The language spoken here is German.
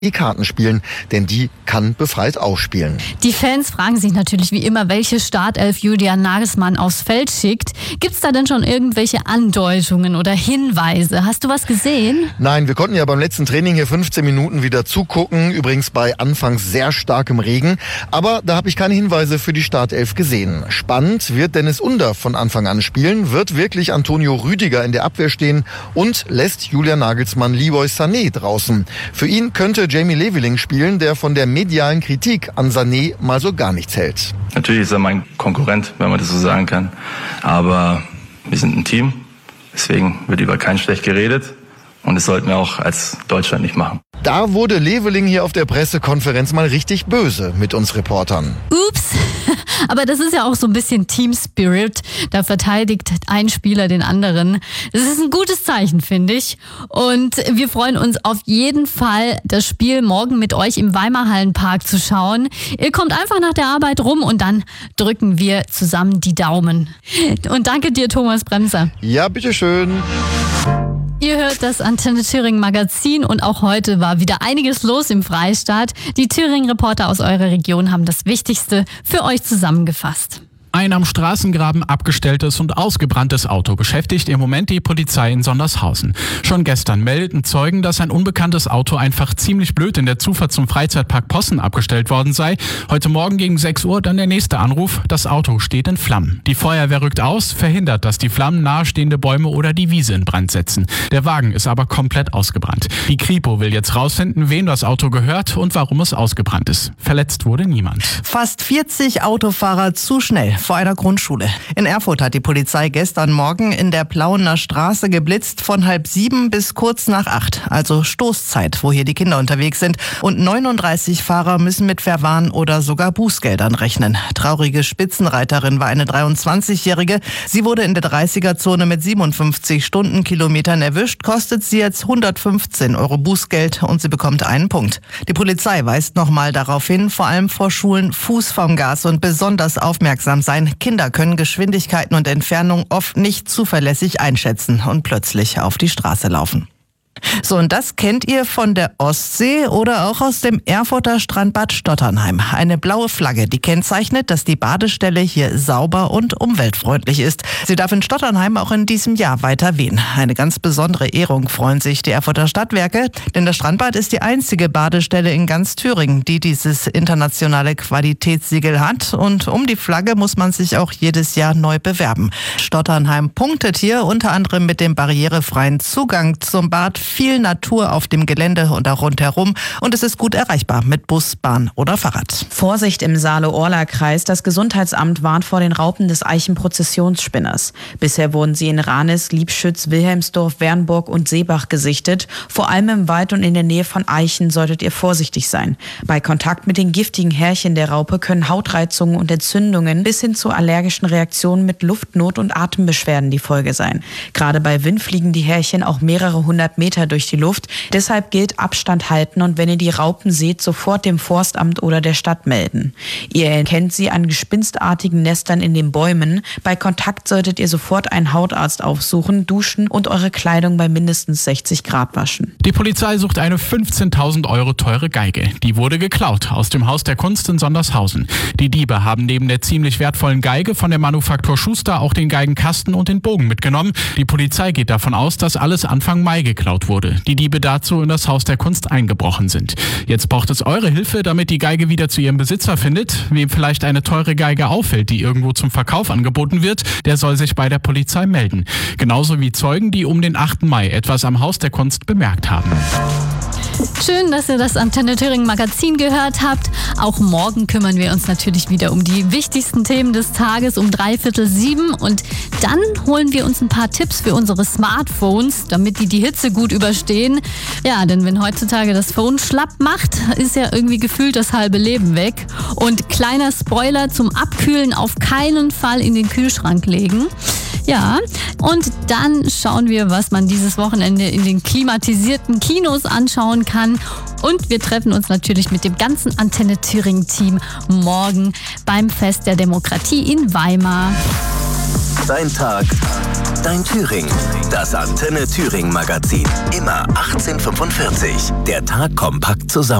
Karten spielen, denn die kann befreit ausspielen. Die Fans fragen sich natürlich wie immer, welche Startelf Julian Nagelsmann aufs Feld schickt. Gibt's da denn schon irgendwelche Andeutungen oder Hinweise? Hast du was gesehen? Nein, wir konnten ja beim letzten Training hier 15 Minuten wieder zugucken, übrigens bei anfangs sehr starkem Regen. Aber da habe ich keine Hinweise für die Startelf gesehen. Spannend, wird Dennis Under von Anfang an spielen? Wird wirklich Antonio Rüdiger in der Abwehr stehen? Und lässt Julian Nagelsmann Leroy Sané draußen? Für ihn könnte Jamie Leveling spielen, der von der medialen Kritik an Sané mal so gar nichts hält. Natürlich ist er mein Konkurrent, wenn man das so sagen kann. Aber wir sind ein Team, deswegen wird über keinen schlecht geredet. Und das sollten wir auch als Deutschland nicht machen. Da wurde Leveling hier auf der Pressekonferenz mal richtig böse mit uns Reportern. Ups, aber das ist ja auch so ein bisschen Team Spirit. Da verteidigt ein Spieler den anderen. Das ist ein gutes Zeichen, finde ich. Und wir freuen uns auf jeden Fall, das Spiel morgen mit euch im Weimarhallenpark zu schauen. Ihr kommt einfach nach der Arbeit rum und dann drücken wir zusammen die Daumen. Und danke dir, Thomas Bremser. Ja, bitteschön. Ihr hört das Antenne Thüringen Magazin und auch heute war wieder einiges los im Freistaat. Die Thüringen-Reporter aus eurer Region haben das Wichtigste für euch zusammengefasst. Ein am Straßengraben abgestelltes und ausgebranntes Auto beschäftigt im Moment die Polizei in Sondershausen. Schon gestern meldeten Zeugen, dass ein unbekanntes Auto einfach ziemlich blöd in der Zufahrt zum Freizeitpark Possen abgestellt worden sei. Heute Morgen gegen 6 Uhr dann der nächste Anruf. Das Auto steht in Flammen. Die Feuerwehr rückt aus, verhindert, dass die Flammen nahestehende Bäume oder die Wiese in Brand setzen. Der Wagen ist aber komplett ausgebrannt. Die Kripo will jetzt rausfinden, wem das Auto gehört und warum es ausgebrannt ist. Verletzt wurde niemand. Fast 40 Autofahrer zu schnell vor einer Grundschule. In Erfurt hat die Polizei gestern Morgen in der Plauener Straße geblitzt von 6:30 bis kurz nach 8, also Stoßzeit, wo hier die Kinder unterwegs sind. Und 39 Fahrer müssen mit Verwarn oder sogar Bußgeldern rechnen. Traurige Spitzenreiterin war eine 23-Jährige. Sie wurde in der 30er-Zone mit 57 Stundenkilometern erwischt, kostet sie jetzt 115 € Bußgeld und sie bekommt einen Punkt. Die Polizei weist nochmal darauf hin, vor allem vor Schulen Fuß vom Gas und besonders aufmerksam sein. Kinder können Geschwindigkeiten und Entfernung oft nicht zuverlässig einschätzen und plötzlich auf die Straße laufen. So, und das kennt ihr von der Ostsee oder auch aus dem Erfurter Strandbad Stotternheim. Eine blaue Flagge, die kennzeichnet, dass die Badestelle hier sauber und umweltfreundlich ist. Sie darf in Stotternheim auch in diesem Jahr weiter wehen. Eine ganz besondere Ehrung freuen sich die Erfurter Stadtwerke, denn das Strandbad ist die einzige Badestelle in ganz Thüringen, die dieses internationale Qualitätssiegel hat. Und um die Flagge muss man sich auch jedes Jahr neu bewerben. Stotternheim punktet hier unter anderem mit dem barrierefreien Zugang zum Bad, viel Natur auf dem Gelände und auch rundherum und es ist gut erreichbar mit Bus, Bahn oder Fahrrad. Vorsicht im Saale-Orla-Kreis. Das Gesundheitsamt warnt vor den Raupen des Eichenprozessionsspinners. Bisher wurden sie in Ranis, Liebschütz, Wilhelmsdorf, Wernburg und Seebach gesichtet. Vor allem im Wald und in der Nähe von Eichen solltet ihr vorsichtig sein. Bei Kontakt mit den giftigen Härchen der Raupe können Hautreizungen und Entzündungen bis hin zu allergischen Reaktionen mit Luftnot und Atembeschwerden die Folge sein. Gerade bei Wind fliegen die Härchen auch mehrere 100 Meter durch die Luft. Deshalb gilt Abstand halten und wenn ihr die Raupen seht, sofort dem Forstamt oder der Stadt melden. Ihr erkennt sie an gespinstartigen Nestern in den Bäumen. Bei Kontakt solltet ihr sofort einen Hautarzt aufsuchen, duschen und eure Kleidung bei mindestens 60 Grad waschen. Die Polizei sucht eine 15.000 € teure Geige. Die wurde geklaut aus dem Haus der Kunst in Sondershausen. Die Diebe haben neben der ziemlich wertvollen Geige von der Manufaktur Schuster auch den Geigenkasten und den Bogen mitgenommen. Die Polizei geht davon aus, dass alles Anfang Mai geklaut wurde. Die Diebe dazu in das Haus der Kunst eingebrochen sind. Jetzt braucht es eure Hilfe, damit die Geige wieder zu ihrem Besitzer findet. Wem vielleicht eine teure Geige auffällt, die irgendwo zum Verkauf angeboten wird, der soll sich bei der Polizei melden. Genauso wie Zeugen, die um den 8. Mai etwas am Haus der Kunst bemerkt haben. Schön, dass ihr das Antenne Thüringen Magazin gehört habt. Auch morgen kümmern wir uns natürlich wieder um die wichtigsten Themen des Tages um 6:45 und dann holen wir uns ein paar Tipps für unsere Smartphones, damit die Hitze gut überstehen. Ja, denn wenn heutzutage das Phone schlapp macht, ist ja irgendwie gefühlt das halbe Leben weg. Und kleiner Spoiler zum Abkühlen: auf keinen Fall in den Kühlschrank legen. Ja, und dann schauen wir, was man dieses Wochenende in den klimatisierten Kinos anschauen kann. Und wir treffen uns natürlich mit dem ganzen Antenne Thüringen Team morgen beim Fest der Demokratie in Weimar. dein Tag, dein Thüringen. Das Antenne Thüringen Magazin. Immer 18:45. Der Tag kompakt zusammen.